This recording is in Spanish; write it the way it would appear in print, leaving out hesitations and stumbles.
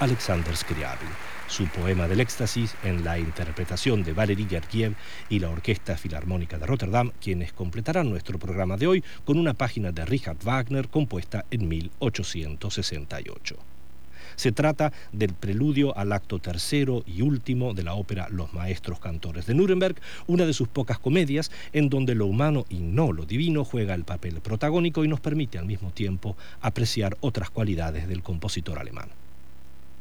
Alexander Scriabin. Su poema del éxtasis en la interpretación de Valery Gergiev y la Orquesta Filarmónica de Rotterdam, quienes completarán nuestro programa de hoy con una página de Richard Wagner compuesta en 1868. Se trata del preludio al acto tercero y último de la ópera Los Maestros Cantores de Nuremberg, una de sus pocas comedias en donde lo humano y no lo divino juega el papel protagónico y nos permite al mismo tiempo apreciar otras cualidades del compositor alemán.